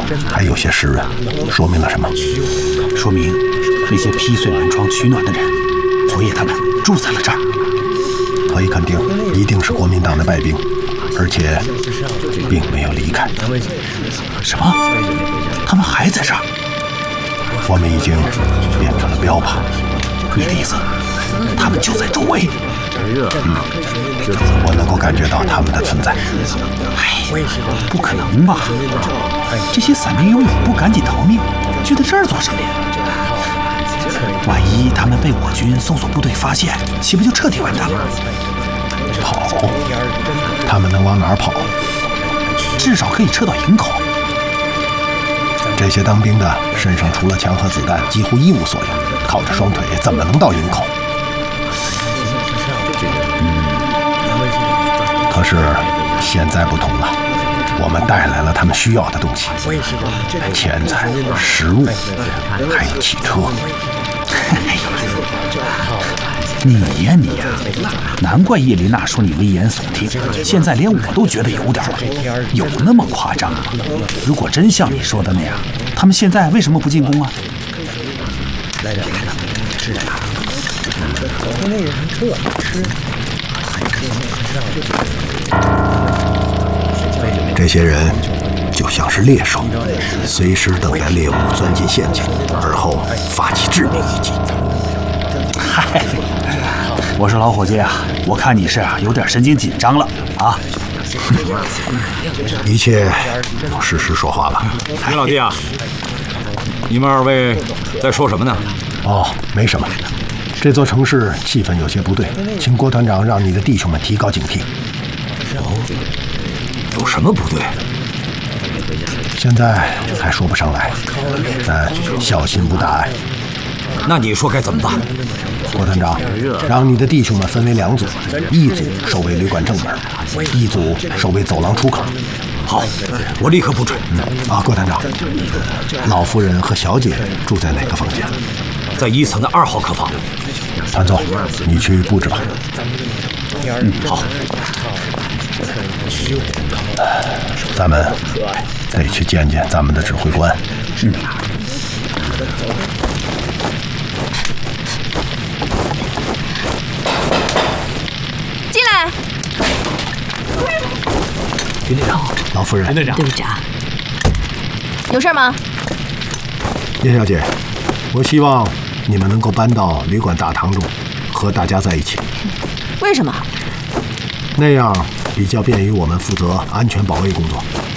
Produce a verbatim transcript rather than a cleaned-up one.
还有些湿润，说明了什么？ 说明那些劈碎门窗取暖的人，昨夜他们住在了这儿。 可以肯定，一定是国民党的败兵，而且并没有离开。 什么？他们还在这儿？ 我们已经变成了标靶。 你的意思，他们就在周围？ 嗯，我能够感觉到他们的存在。 哎，不可能吧？这些散兵游勇不赶紧逃命，聚在这儿做什么呀？万一他们被我军搜索部队发现，岂不就彻底完蛋了？ 跑？他们能往哪儿跑？ 至少可以撤到营口。 这些当兵的身上除了枪和子弹，几乎一无所有，靠着双腿怎么能到营口？可是现在不同了，我们带来了他们需要的东西：钱财、食物，还有汽车。 你呀你呀，难怪叶琳娜说你危言耸听，现在连我都觉得有点了，有那么夸张吗？如果真像你说的那样，他们现在为什么不进攻啊？ 这些人就像是猎手，随时等待猎物钻进陷阱，而后发起致命一击。 嗨，我说老伙计啊，我看你是有点神经紧张了啊！ 一切都实时说话吧。 哎，老弟啊，你们二位在说什么呢？ 哦，没什么。这座城市气氛有些不对，请郭团长让你的弟兄们提高警惕。 有什么不对？ 现在还说不上来，但小心不大碍。 那你说该怎么办？ 郭团长，让你的弟兄们分为两组，一组守卫旅馆正门，一组守卫走廊出口。 好，我立刻布置。 嗯啊，郭团长，老夫人和小姐住在哪个房间？ 在一层的二号客房。 潘总，你去布置吧。 嗯，好。 咱们得去见见咱们的指挥官。 嗯。 进来。 林队长， 老夫人， 林队长， 队长，有事吗？ 叶小姐，我希望你们能够搬到旅馆大堂中，和大家在一起。 为什么？ 那样比较便于我们负责安全保卫工作。